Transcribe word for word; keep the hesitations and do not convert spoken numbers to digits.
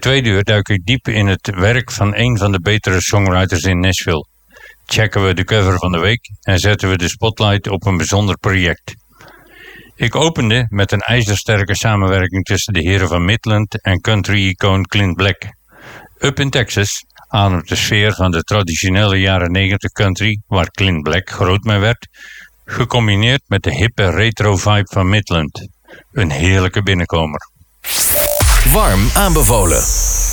tweede uur duik ik diep in het werk van een van de betere songwriters in Nashville. Checken we de cover van de week en zetten we de spotlight op een bijzonder project. Ik opende met een ijzersterke samenwerking tussen de heren van Midland en country-icoon Clint Black. Up in Texas ademt de sfeer van de traditionele jaren negentig country, waar Clint Black groot mee werd, gecombineerd met de hippe retro-vibe van Midland. Een heerlijke binnenkomer. Warm aanbevolen.